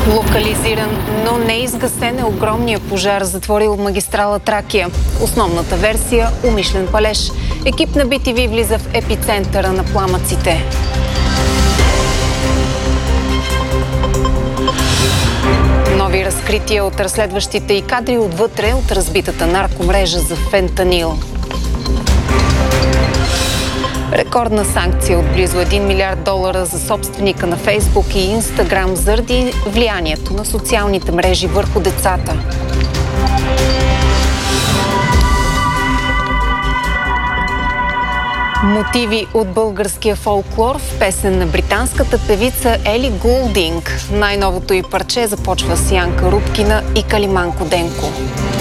Локализиран, но не изгасен е огромния пожар, затворил магистрала Тракия. Основната версия – умишлен палеж. Екип на BTV влиза в епицентъра на пламъците. Нови разкрития от разследващите и кадри отвътре от разбитата наркомрежа за фентанил. Рекордна санкция от близо $1 милиард за собственика на Фейсбук и Инстаграм заради влиянието на социалните мрежи върху децата. Мотиви от българския фолклор в песен на британската певица Ели Гулдинг. Най-новото й парче започва с Янка Рубкина и Калиманко Денко.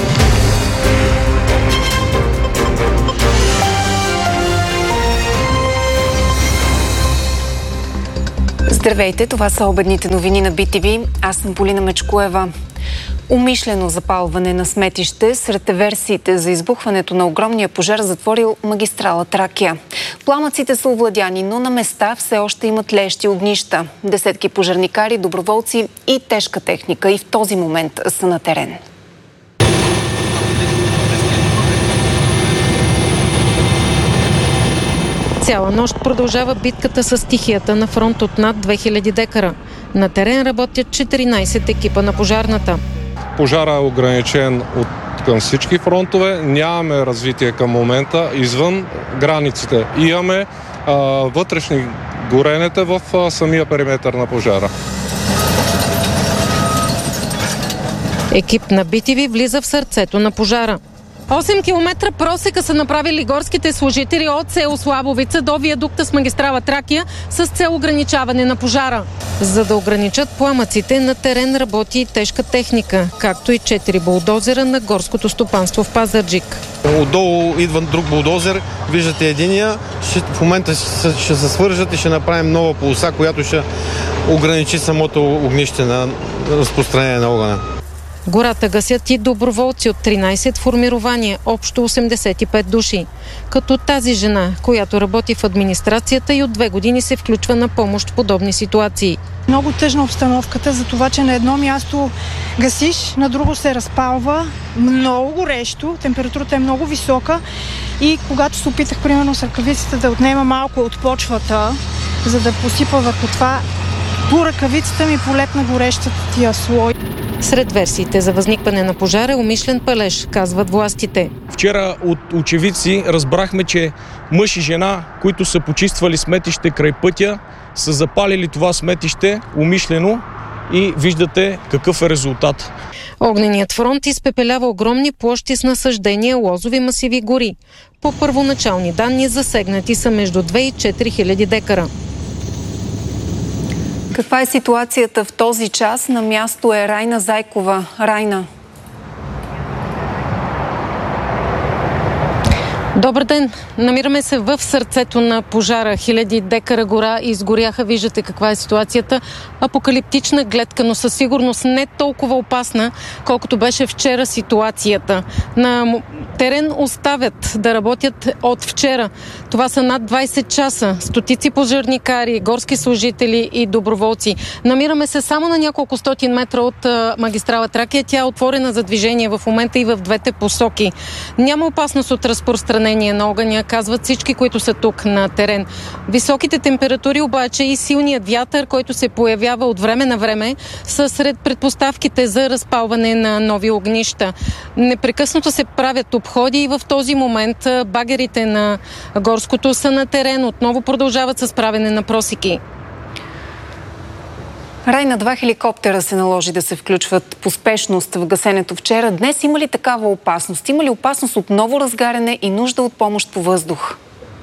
Здравейте, това са обедните новини на BTV. Аз съм Полина Мечкоева. Умишлено запалване на сметище сред версиите за избухването на огромния пожар затворил магистрала Тракия. Пламъците са овладяни, но на места все още има тлеещи огнища. Десетки пожарникари, доброволци и тежка техника и в този момент са на терен. Цяла нощ продължава битката с стихията на фронт от над 2000 декара. На терен работят 14 екипа на пожарната. Пожара е ограничен към всички фронтове. Нямаме развитие към момента извън границите. Имаме вътрешни горенета в самия периметър на пожара. Екип на BTV влиза в сърцето на пожара. 8 км просека са направили горските служители от село Слабовица до виадукта с магистрала Тракия с цел ограничаване на пожара. За да ограничат пламъците, на терен работи тежка техника, както и 4 булдозера на горското стопанство в Пазарджик. Отдолу идва друг булдозер, виждате единия, в момента ще се свържат и ще направим нова полоса, която ще ограничи самото огнище на разпространение на огъня. Гората гасят и доброволци от 13 формирования, общо 85 души. Като тази жена, която работи в администрацията и от 2 години се включва на помощ в подобни ситуации. Много тъжна обстановката за това, че на едно място гасиш, на друго се разпалва, много горещо, температурата е много висока и когато се опитах, примерно с ръкавицата да отнема малко от почвата, за да посипа върху това, по ръкавицата ми полепна горещия слой. Сред версиите за възникване на пожара е умишлен палеж, казват властите. Вчера от очевидци разбрахме, че мъж и жена, които са почиствали сметище край пътя, са запалили това сметище умишлено и виждате какъв е резултат. Огненият фронт изпепелява огромни площи с насаждения, лозови масиви и гори. По първоначални данни засегнати са между 2 и 4 хиляди декара. Каква е ситуацията в този час? На място е Райна Зайкова. Райна. Добър ден! Намираме се в сърцето на пожара. Хиляди декара гора изгоряха. Виждате каква е ситуацията. Апокалиптична гледка, но със сигурност не толкова опасна, колкото беше вчера ситуацията. На терен оставят да работят от вчера. Това са над 20 часа. Стотици пожарникари, горски служители и доброволци. Намираме се само на няколко стотин метра от магистрала Тракия. Тя е отворена за движение в момента и в двете посоки. Няма опасност от разпространение на огъня, казват всички, които са тук на терен. Високите температури обаче и силният вятър, който се появява от време на време, са сред предпоставките за разпалване на нови огнища. Непрекъснато се правят обходи и в този момент багерите на горското са на терен. Отново продължават с правене на просеки. Райна, 2 хеликоптера се наложи да се включват по спешност в гасенето вчера. Днес има ли такава опасност? Има ли опасност от ново разгаряне и нужда от помощ по въздух?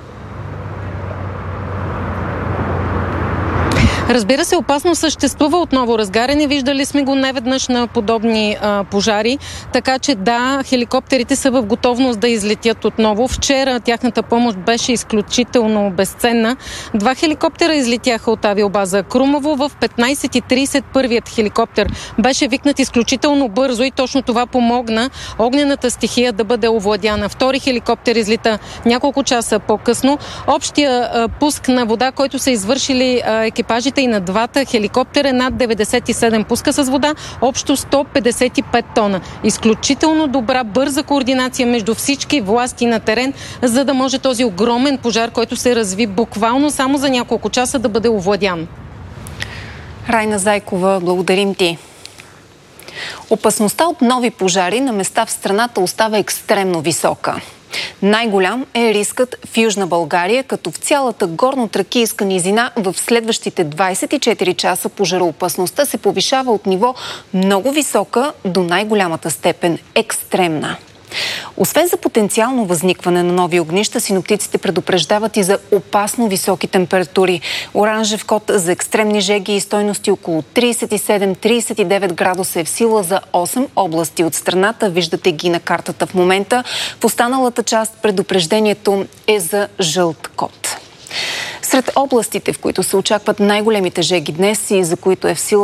Разбира се, опасно съществува отново разгаряне. Виждали сме го неведнъж на подобни пожари. Така че да, хеликоптерите са в готовност да излетят отново. Вчера тяхната помощ беше изключително безценна. 2 хеликоптера излетяха от авиобаза Крумово. В 15:30 първият хеликоптер беше викнат изключително бързо и точно това помогна огнената стихия да бъде овладяна. Втори хеликоптер излита няколко часа по-късно. Общия пуск на вода, който са извършили екипажите едната и на двата. Хеликоптер е над 97 пуска с вода, общо 155 тона. Изключително добра, бърза координация между всички власти на терен, за да може този огромен пожар, който се разви буквално само за няколко часа, да бъде овладян. Райна Зайкова, благодарим ти. Опасността от нови пожари на места в страната остава екстремно висока. Най-голям е рискът в Южна България, като в цялата горно-тракийска низина в следващите 24 часа пожароопасността се повишава от ниво много висока до най-голямата степен екстремна. Освен за потенциално възникване на нови огнища, синоптиците предупреждават и за опасно високи температури. Оранжев код за екстремни жеги и стойности около 37-39 градуса е в сила за 8 области от страната. Виждате ги на картата в момента. В останалата част предупреждението е за жълт код. Сред областите, в които се очакват най-големите жеги днес и за които е в сила